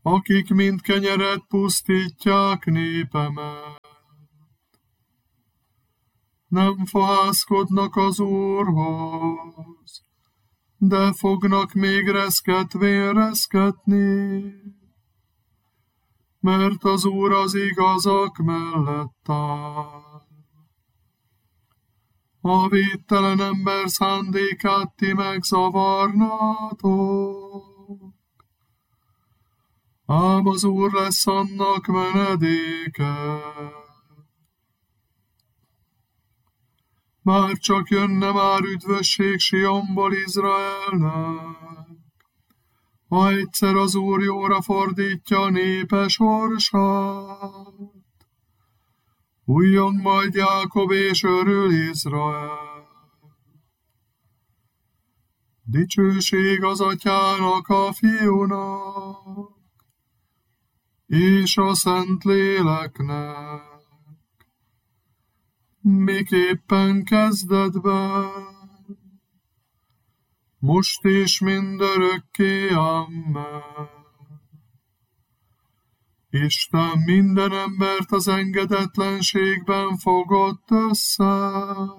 akik mind kenyeret pusztítják népemet. Nem fohászkodnak az Úrhoz, de fognak még reszketvén reszketni, mert az Úr az igazak mellett áll. A véttelen ember szándékát ti megzavarnátok, ám az Úr lesz annak menedéke. Bár csak jönne már üdvösség Sionból Izraelnek, ha egyszer az Úr jóra fordítja a népe sorsát. Újjon majd Jákob és örül Izrael. Dicsőség az Atyának, a Fiúnak, és a Szentléleknek, miképpen kezdetben, most és mindörökké, amen. Isten minden embert az engedetlenségben fogott össze,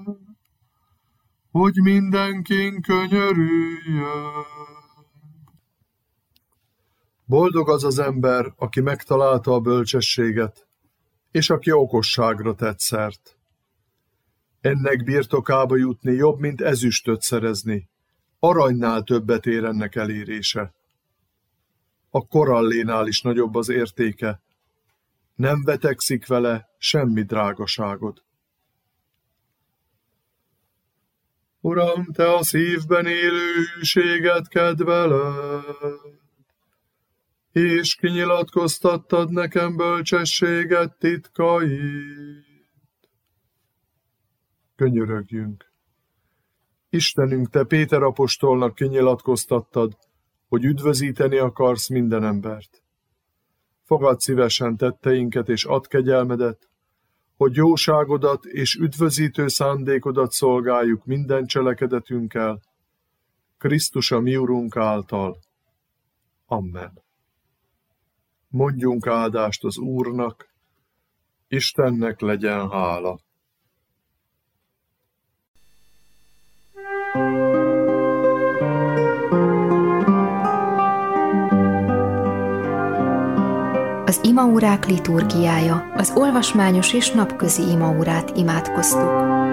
hogy mindenkin könyörüljön. Boldog az az ember, aki megtalálta a bölcsességet, és aki okosságra tett szert. Ennek birtokába jutni jobb, mint ezüstöt szerezni, aranynál többet ér ennek elérése. A korallénál is nagyobb az értéke, nem vetekszik vele semmi drágaságod. Uram, te a szívben élő hűséget kedveled, és kinyilatkoztattad nekem bölcsességet titkait. Könyörögjünk! Istenünk, te Péter apostolnak kinyilatkoztattad, hogy üdvözíteni akarsz minden embert. Fogadd szívesen tetteinket és add kegyelmedet, hogy jóságodat és üdvözítő szándékodat szolgáljuk minden cselekedetünkkel, Krisztus a mi Urunk által. Amen. Mondjunk áldást az Úrnak, Istennek legyen hála. Az imaórák liturgiája, az olvasmányos és napközi imaórát imádkoztuk.